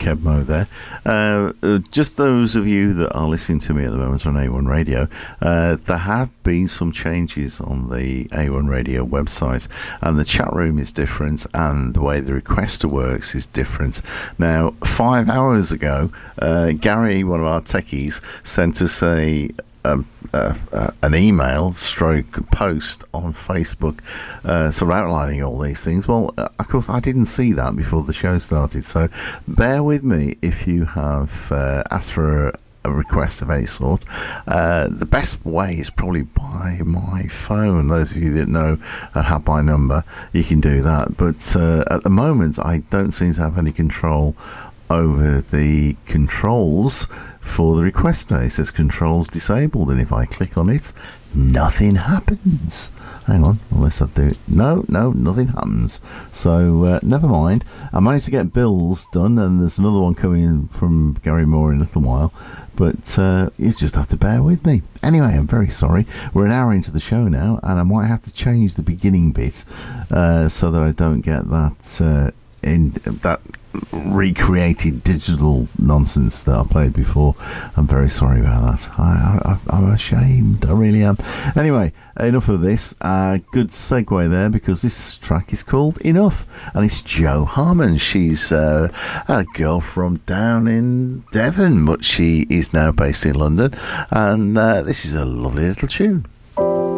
Kebmo there. Just those of you that are listening to me at the moment on A1 Radio, there have been some changes on the A1 Radio website, and the chat room is different, and the way the requester works is different. Now, 5 hours ago, Gary, one of our techies, sent us an email stroke post on Facebook sort of outlining all these things. Well, of course I didn't see that before the show started, so bear with me if you have asked for a request of any sort. The best way is probably by my phone. Those of you that know and have my number, you can do that, but at the moment I don't seem to have any control over the controls for the requester. It says controls disabled, and if I click on it, nothing happens. Hang on, unless I do it. No, nothing happens. So never mind. I managed to get bills done, and there's another one coming from Gary Moore in a little while, but you just have to bear with me. Anyway, I'm very sorry. We're an hour into the show now, and I might have to change the beginning bit so that I don't get that that recreated digital nonsense that I played before. I'm very sorry about that. I'm ashamed. I really am. Anyway, enough of this. Good segue there, because this track is called Enough, and it's Jo Harman. She's a girl from down in Devon, but she is now based in London, and this is a lovely little tune.